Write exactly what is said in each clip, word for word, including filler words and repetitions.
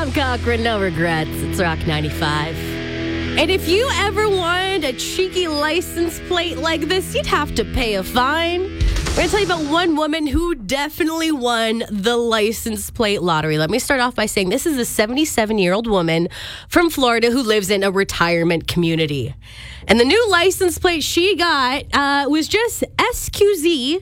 Tom Cochran, no regrets. It's Rock ninety-five. And if you ever wanted a cheeky license plate like this, you'd have to pay a fine. We're going to tell you about one woman who definitely won the license plate lottery. Let me start off by saying this is a seventy-seven-year-old woman from Florida who lives in a retirement community. And the new license plate she got uh, was just S Q Z,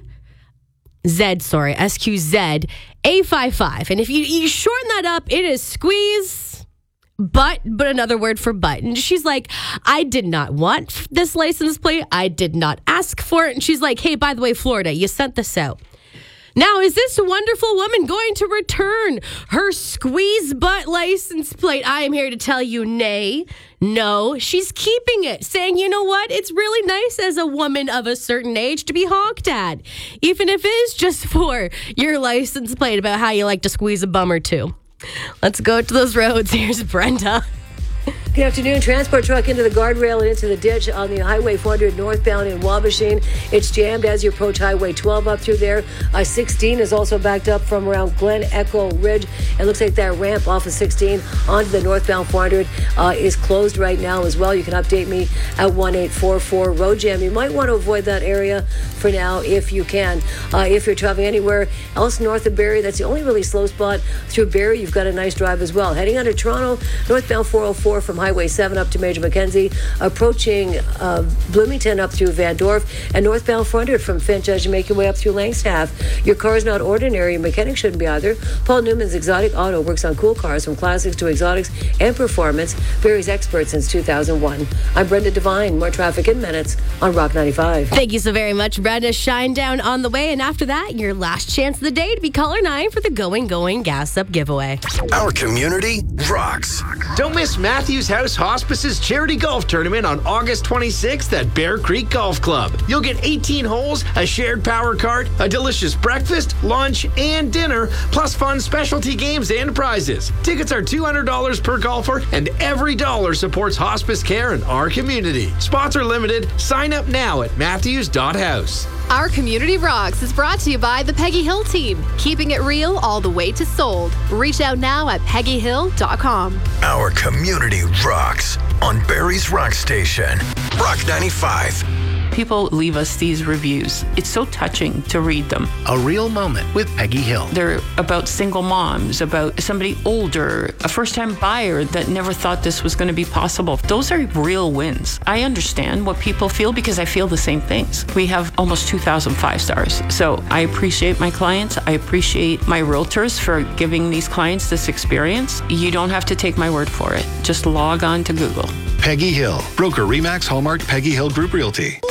Z, sorry, S Q Z A fifty-five. And if you, you shorten that up, it is squeeze, butt, but another word for butt. And she's like, I did not want this license plate. I did not ask for it. And she's like, hey, by the way, Florida, you sent this out. Now, is this wonderful woman going to return her squeeze butt license plate? I am here to tell you, nay, no. She's keeping it, saying, you know what? It's really nice as a woman of a certain age to be honked at, even if it is just for your license plate about how you like to squeeze a bum or two. Let's go to those roads. Here's Brenda. Good afternoon. Transport truck into the guardrail and into the ditch on the Highway four hundred northbound in Wabashing. It's jammed as you approach Highway twelve up through there. I sixteen is also backed up from around Glen Echo Ridge. It looks like that ramp off of sixteen onto the northbound four hundred uh, is closed right now as well. You can update me at one eight four four road jam. You might want to avoid that area for now if you can. Uh, if you're traveling anywhere else north of Barrie, that's the only really slow spot. Through Barrie, you've got a nice drive as well. Heading under Toronto, northbound four oh four from Highway seven up to Major Mackenzie, approaching uh, Bloomington up through Van Dorp, and northbound four hundred from Finch as you make your way up through Langstaff. Your car is not ordinary. Your mechanic shouldn't be either. Paul Newman's Exotic Auto works on cool cars from classics to exotics and performance. Barrie's expert since two thousand one. I'm Brenda Devine. More traffic in minutes on Rock ninety-five. Thank you so very much, Brenda. Shine down on the way, and after that, your last chance of the day to be caller nine for the Going Going Gas Up giveaway. Our community rocks. Don't miss Matthews House Hospice's charity golf tournament on August twenty-sixth at Bear Creek Golf Club. You'll get eighteen holes, a shared power cart, a delicious breakfast, lunch, and dinner, plus fun specialty games and prizes. Tickets are two hundred dollars per golfer, and every dollar supports hospice care in our community. Spots are limited. Sign up now at matthews dot house. Our Community Rocks is brought to you by the Peggy Hill team, keeping it real all the way to sold. Reach out now at peggy hill dot com. Our community rocks on Barrie's Rock Station. Rock ninety-five. People leave us these reviews. It's so touching to read them. A real moment with Peggy Hill. They're about single moms, about somebody older, a first-time buyer that never thought this was going to be possible. Those are real wins. I understand what people feel because I feel the same things. We have almost two thousand five-stars. So I appreciate my clients. I appreciate my realtors for giving these clients this experience. You don't have to take my word for it. Just log on to Google. Peggy Hill. Broker Remax Hallmark Peggy Hill Group Realty.